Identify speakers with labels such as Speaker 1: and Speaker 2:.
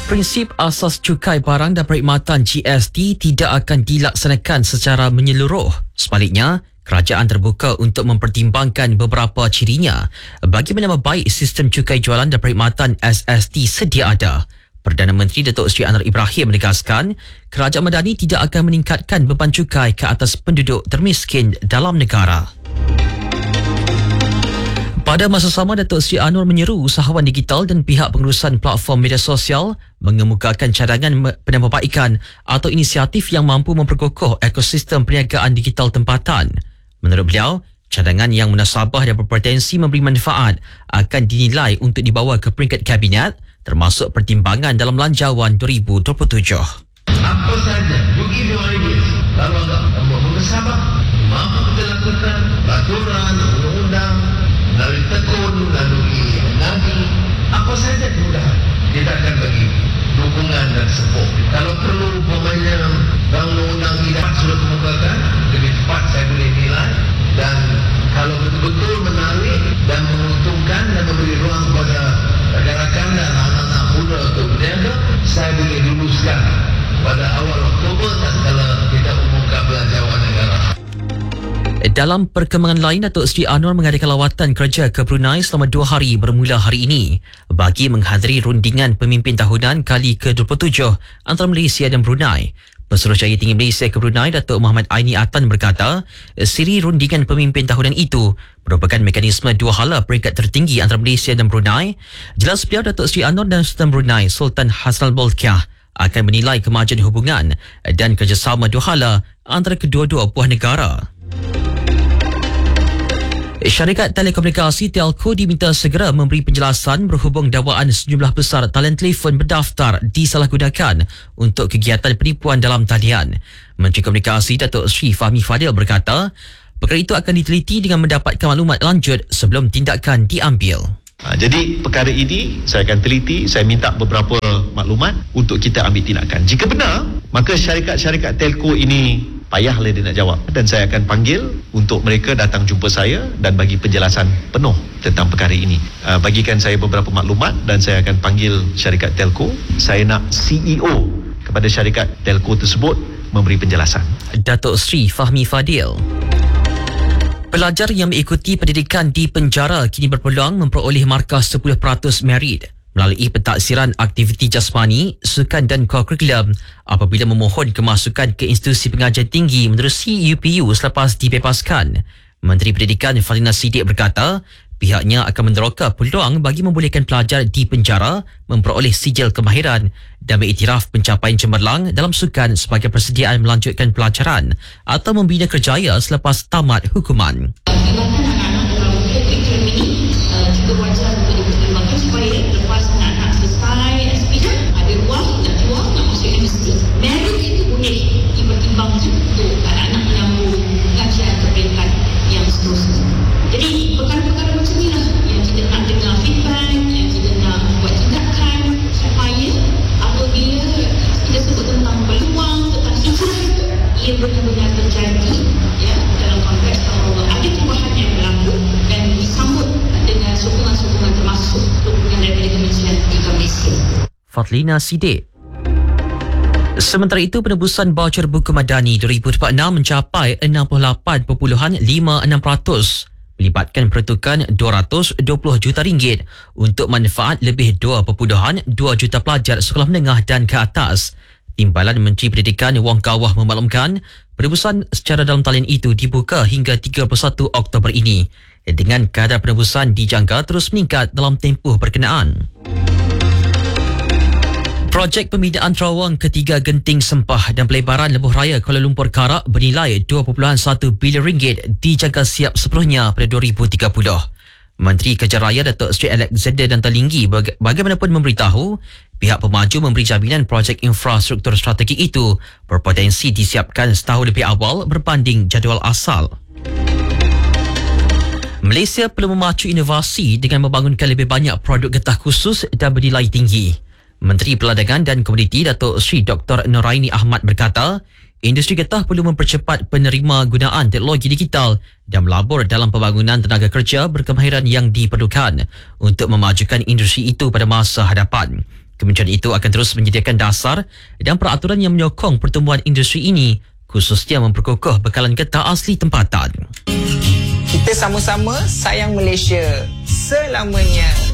Speaker 1: Prinsip asas cukai barang dan perkhidmatan GST tidak akan dilaksanakan secara menyeluruh. Sebaliknya, kerajaan terbuka untuk mempertimbangkan beberapa cirinya bagi menambah baik sistem cukai jualan dan perkhidmatan SST sedia ada. Perdana Menteri Datuk Seri Anwar Ibrahim menegaskan, kerajaan Madani tidak akan meningkatkan beban cukai ke atas penduduk termiskin dalam negara. Pada masa sama, Datuk Seri Anwar menyeru usahawan digital dan pihak pengurusan platform media sosial mengemukakan cadangan penambahbaikan atau inisiatif yang mampu memperkokoh ekosistem perniagaan digital tempatan. Menurut beliau, cadangan yang munasabah dan berpotensi memberi manfaat akan dinilai untuk dibawa ke peringkat kabinet termasuk pertimbangan dalam lanjawan 2027.
Speaker 2: Apa saja, you give your ideas. Kalau tak mengesabak, mampu kita lakukan peraturan, undang-undang, melalui tekun, melalui nadi, apa saja kemudahan. Kita akan bagi dukungan dan support. Kalau perlu umpamanya undang-undang tidak sudah kemukakan, lebih cepat saya boleh nilai, dan kalau betul-betul menarik dan menguntungkan dan memberi ruang kepada rakan-rakan dan anak-anak muda untuk berniaga, saya boleh luluskan pada awal Oktober tatkala kita umumkan belanjawan negara.
Speaker 1: Dalam perkembangan lain, Datuk Seri Anwar mengadakan lawatan kerja ke Brunei selama 2 hari bermula hari ini bagi menghadiri rundingan pemimpin tahunan kali ke-27 antara Malaysia dan Brunei. Pesuruhjaya Tinggi Malaysia ke Brunei, Datuk Muhammad Aini Atan berkata, siri rundingan pemimpin tahunan itu merupakan mekanisme dua hala peringkat tertinggi antara Malaysia dan Brunei. Jelas beliau, Datuk Seri Anwar dan Sultan Brunei Sultan Hassanal Bolkiah akan menilai kemajuan hubungan dan kerjasama dua hala antara kedua-dua buah negara. Syarikat telekomunikasi Telco diminta segera memberi penjelasan berhubung dakwaan sejumlah besar talian telefon berdaftar disalahgunakan untuk kegiatan penipuan dalam talian. Menteri Komunikasi Datuk Seri Fahmi Fadil berkata, perkara itu akan diteliti dengan mendapatkan maklumat lanjut sebelum tindakan diambil.
Speaker 3: Jadi perkara ini saya akan teliti, saya minta beberapa maklumat untuk kita ambil tindakan. Jika benar, maka syarikat-syarikat telco ini payahlah dia nak jawab, dan saya akan panggil untuk mereka datang jumpa saya dan bagi penjelasan penuh tentang perkara ini. Bagikan saya beberapa maklumat dan saya akan panggil syarikat telco. Saya nak CEO kepada syarikat telco tersebut memberi penjelasan.
Speaker 1: Datuk Seri Fahmi Fadil. Pelajar yang mengikuti pendidikan di penjara kini berpeluang memperoleh markah 10% merit melalui pentaksiran aktiviti jasmani, sukan dan kurikulum apabila memohon kemasukan ke institusi pengajian tinggi menerusi UPU selepas dibebaskan. Menteri Pendidikan Fadlina Siddiq berkata, pihaknya akan meneroka peluang bagi membolehkan pelajar di penjara memperoleh sijil kemahiran dan mengiktiraf pencapaian cemerlang dalam sukan sebagai persediaan melanjutkan pelajaran atau membina kerjaya selepas tamat hukuman.
Speaker 4: Libatkan anak-anak dalam kurikulum ini juga wajar untuk dipertimbangkan supaya lepas anak-anak selesai SP ada ruang nak keluar, nak masuk universiti. Merit itu boleh dipertimbangkan untuk anak-anak menyambung pengajian ke peringkat yang seterusnya. Jadi perkara-perkara macam inilah yang kita nak dengar feedback, yang kita nak buat tindakan supaya apabila kita sebut tentang peluang, tentang hijrah itu, ia benar-benar terjadi ya, dalam konteks bahawa ada perubahan yang berlaku dan disambut dengan sokongan-sokongan termasuk dukungan daripada Kementerian Pendidikan Malaysia.
Speaker 1: Fadlina Siddiq. Sementara itu, penebusan baucer buku Madani 2026 mencapai 68.56%, melibatkan peruntukan 220 juta ringgit untuk manfaat lebih 2.2 juta pelajar sekolah menengah dan ke atas. Timbalan Menteri Pendidikan Wong Kawah memaklumkan penebusan secara dalam talian itu dibuka hingga 31 Oktober ini, dengan kadar penebusan dijangka terus meningkat dalam tempoh berkenaan. Projek pembinaan terawang ketiga Genting Sempah dan pelebaran lebuh raya Kuala Lumpur Karak bernilai 2.1 bilion ringgit dijangka siap sepenuhnya pada 2030. Menteri Kerja Raya Datuk Seri Alexander Dantalinggi bagaimanapun memberitahu pihak pemaju memberi jaminan projek infrastruktur strategik itu berpotensi disiapkan setahun lebih awal berbanding jadual asal. Malaysia perlu memacu inovasi dengan membangunkan lebih banyak produk getah khusus dan bernilai tinggi. Menteri Perdagangan dan Komuniti Datuk Seri Dr. Noraini Ahmad berkata, industri getah perlu mempercepat penerima gunaan teknologi digital dan melabur dalam pembangunan tenaga kerja berkemahiran yang diperlukan untuk memajukan industri itu pada masa hadapan. Kementerian itu akan terus menyediakan dasar dan peraturan yang menyokong pertumbuhan industri ini, khususnya memperkokoh bekalan getah asli tempatan.
Speaker 5: Kita sama-sama sayang Malaysia selamanya.